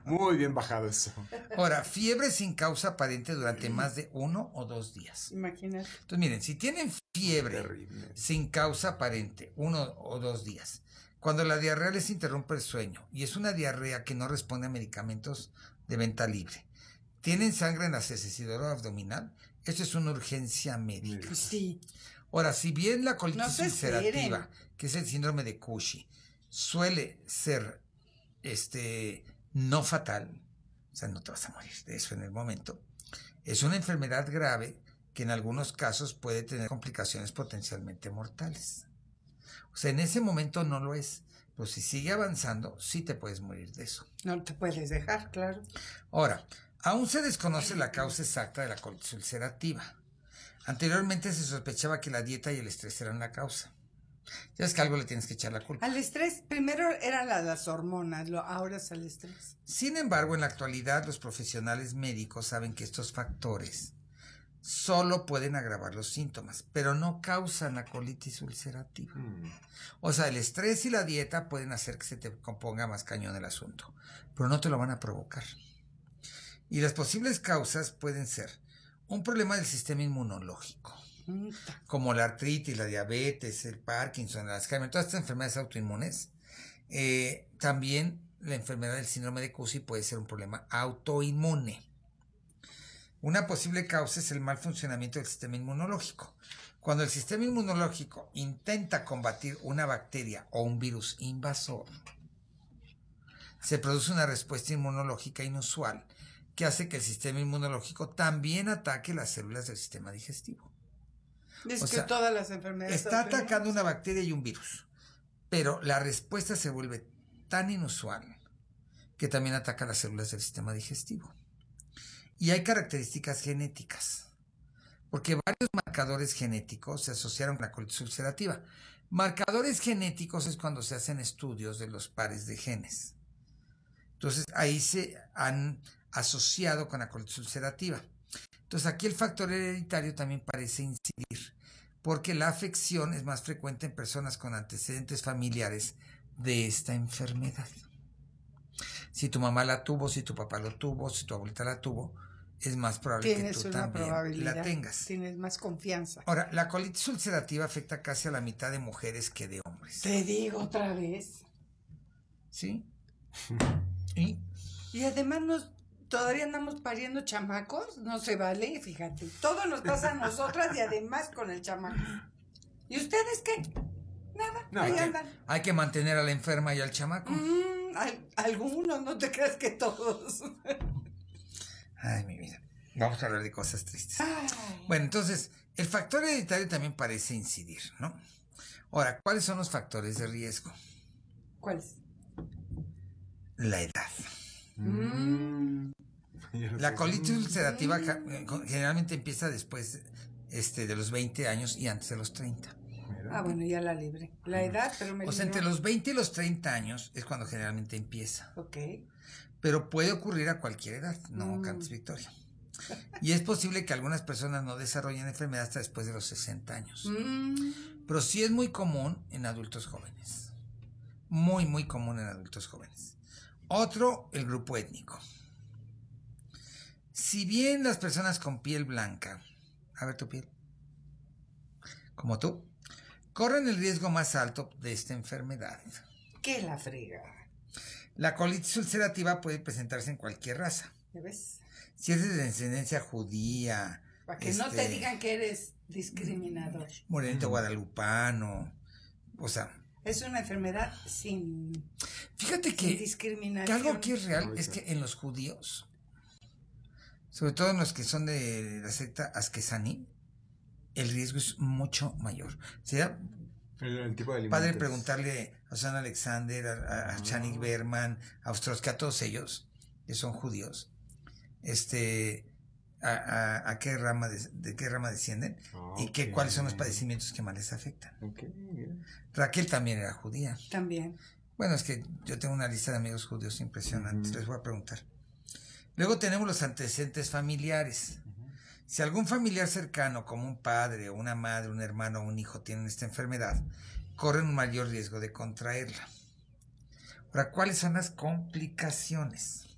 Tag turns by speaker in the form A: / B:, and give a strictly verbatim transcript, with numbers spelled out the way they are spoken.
A: Muy bien bajado eso.
B: Ahora, fiebre sin causa aparente durante más de uno o dos días.
C: Imagínate.
B: Entonces, miren, si tienen fiebre
A: Terrible.
B: sin causa aparente, uno o dos días, cuando la diarrea les interrumpe el sueño, y es una diarrea que no responde a medicamentos de venta libre, tienen sangre en las heces y dolor abdominal, esto es una urgencia médica.
C: Sí.
B: Ahora, si bien la colitis
C: No se
B: ulcerativa, que es el síndrome de Cushing, suele ser este no fatal, o sea, no te vas a morir de eso en el momento, es una enfermedad grave que en algunos casos puede tener complicaciones potencialmente mortales. O sea, en ese momento no lo es, pero si sigue avanzando, sí te puedes morir de eso.
C: No te puedes dejar, claro.
B: Ahora, aún se desconoce la causa exacta de la colitis ulcerativa. Anteriormente se sospechaba que la dieta y el estrés eran la causa. Ya es que algo le tienes que echar la culpa.
C: Al estrés, primero eran las, las hormonas, lo, ahora es el estrés.
B: Sin embargo, en la actualidad los profesionales médicos saben que estos factores solo pueden agravar los síntomas, pero no causan la colitis ulcerativa. Mm. O sea, el estrés y la dieta pueden hacer que se te componga más cañón el asunto, pero no te lo van a provocar. Y las posibles causas pueden ser un problema del sistema inmunológico, como la artritis, la diabetes, el Parkinson, el Alzheimer, todas estas enfermedades autoinmunes. Eh, también la enfermedad del síndrome de Cushing puede ser un problema autoinmune. Una posible causa es el mal funcionamiento del sistema inmunológico. Cuando el sistema inmunológico intenta combatir una bacteria o un virus invasor, se produce una respuesta inmunológica inusual que hace que el sistema inmunológico también ataque las células del sistema digestivo.
C: Es
B: o
C: que
B: sea,
C: todas las enfermedades
B: está atacando una bacteria y un virus, pero la respuesta se vuelve tan inusual que también ataca las células del sistema digestivo. Y hay características genéticas, porque varios marcadores genéticos se asociaron con la colitis ulcerativa. Marcadores genéticos es cuando se hacen estudios de los pares de genes. Entonces ahí se han asociado con la colitis ulcerativa. Entonces aquí el factor hereditario también parece incidir, porque la afección es más frecuente en personas con antecedentes familiares de esta enfermedad. Si tu mamá la tuvo, si tu papá lo tuvo, si tu abuelita la tuvo, es más probable que tú también la tengas.
C: Tienes más confianza.
B: Ahora, la colitis ulcerativa afecta casi a la mitad de mujeres que de hombres.
C: Te digo otra vez.
B: ¿Sí? ¿Y?
C: Y además nos, todavía andamos pariendo chamacos, no se vale, fíjate. Todo nos pasa a nosotras y además con el chamaco. ¿Y ustedes qué? Nada,
B: no,
C: ahí
B: hay
C: andan.
B: Que, hay que mantener a la enferma y al chamaco.
C: Mm, al, algunos, no te creas que todos.
B: Ay, mi vida. Vamos a hablar de cosas tristes.
C: Ay.
B: Bueno, entonces, el factor hereditario también parece incidir, ¿no? Ahora, ¿cuáles son los factores de riesgo?
C: ¿Cuáles?
B: La edad.
C: Mm.
B: La colitis ulcerativa mm. generalmente empieza después este, de los veinte años y antes de los treinta.
C: Ah, bueno, ya la libré. La edad, pero me
B: O sea, entre los veinte y los treinta años es cuando generalmente empieza.
C: Ok.
B: Pero puede ocurrir a cualquier edad, no mm. cantes victoria. Y es posible que algunas personas no desarrollen enfermedad hasta después de los sesenta años.
C: Mm.
B: Pero sí es muy común en adultos jóvenes. Muy, muy común en adultos jóvenes. Otro, el grupo étnico. Si bien las personas con piel blanca, a ver tu piel, como tú, corren el riesgo más alto de esta enfermedad.
C: ¿Qué la frega?
B: La colitis ulcerativa puede presentarse en cualquier raza.
C: ¿Ya ves?
B: Si eres de descendencia judía.
C: Para que
B: este,
C: no te digan que eres discriminador.
B: Morenito guadalupano. O sea.
C: Es una enfermedad sin.
B: Fíjate
C: sin
B: que,
C: discriminación.
B: que algo que es real es que en los judíos, sobre todo en los que son de la secta Askenazi, el riesgo es mucho mayor. Sería
A: el, el tipo de
B: padre preguntarle a Susan Alexander, a, a Chanik Berman, a Ostrowski, a todos ellos, que son judíos, este, a, a, a qué rama de, de qué rama descienden okay. y que, cuáles son los padecimientos que más les afectan.
A: Okay, yeah.
B: Raquel también era judía.
C: También.
B: Bueno, es que yo tengo una lista de amigos judíos impresionante, uh-huh. les voy a preguntar. Luego tenemos los antecedentes familiares. Uh-huh. Si algún familiar cercano, como un padre, o una madre, un hermano o un hijo, tienen esta enfermedad, corren un mayor riesgo de contraerla. Ahora, ¿cuáles son las complicaciones?